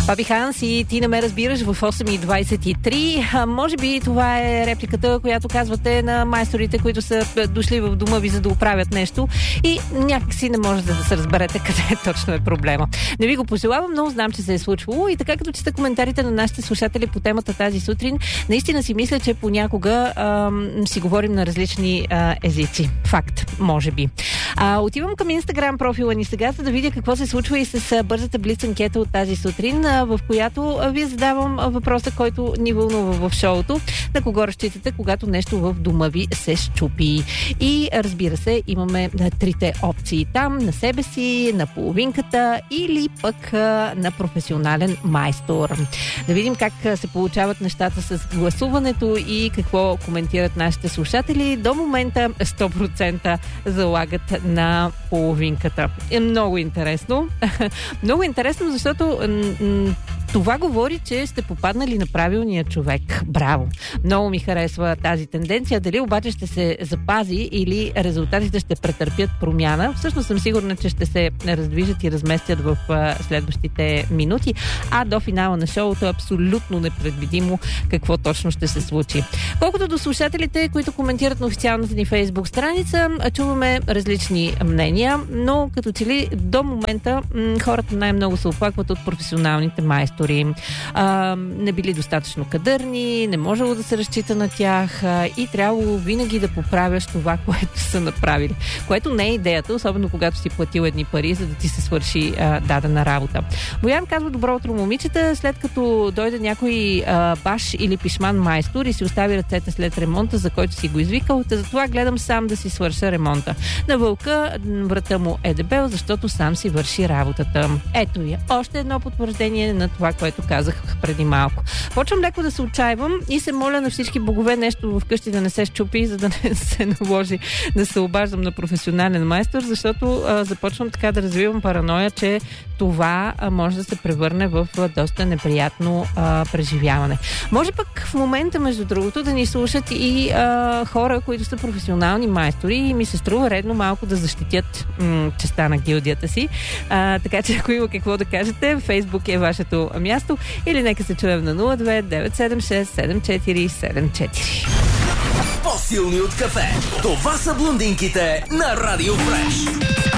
Папи Ханс и ти не ме разбираш в 8:23. Може би това е репликата, която казвате на майсторите, които са дошли в дома ви, за да оправят нещо и някакси не можете да се разберете къде точно е проблема. Не ви го пожелавам, но знам, че се е случвало и така като чета коментарите на нашите слушатели по темата тази сутрин, наистина си мисля, че понякога си говорим на различни езици. Факт, може би. Отивам към Инстаграм профила ни сега, за да видя какво се случва и с бързата блиц анкета от тази сутрин, в която ви задавам въпроса, който ни вълнува в шоуто. На кого разчитате, когато нещо в дома ви се счупи? И разбира се, имаме трите опции там: на себе си, на половинката или пък на професионален майстор. Да видим как се получават нещата с гласуването и какво коментират нашите слушатели. До момента 100% залагат на половинката. Е много интересно. Много интересно, защото това говори, че сте попаднали на правилния човек. Браво! Много ми харесва тази тенденция. Дали обаче ще се запази или резултатите ще претърпят промяна? Всъщност съм сигурна, че ще се раздвижат и разместят в следващите минути. А до финала на шоуто абсолютно непредвидимо какво точно ще се случи. Колкото до слушателите, които коментират на официалната ни Фейсбук страница, чуваме различни мнения, но като че ли до момента хората най-много се оплакват от професионалните майстори. Не били достатъчно кадърни, не можело да се разчита на тях и трябвало винаги да поправяш това, което са направили. Което не е идеята, особено когато си платил едни пари, за да ти се свърши дадена работа. Боян казва: добро утро, момичета. След като дойде някой баш или пишман майстор и си остави ръцете след ремонта, за който си го извикал, затова гледам сам да си свърша ремонта. На вълка врата му е дебел, защото сам си върши работата. Ето я. Още едно потвърждение на това, което казах преди малко. Почвам леко да се отчаивам и се моля на всички богове нещо вкъщи да не се счупи, за да не се наложи да се обаждам на професионален майстор, защото започвам така да развивам параноя, че това може да се превърне в доста неприятно преживяване. Може пък в момента, между другото, да ни слушат и хора, които са професионални майстори и ми се струва редно малко да защитят честа на гилдията си. Така че ако има какво да кажете, Фейсбук е вашето място или нека се чуем на 02 976 7474. По-силни от кафе. Това са блондинките на Радио Фреш.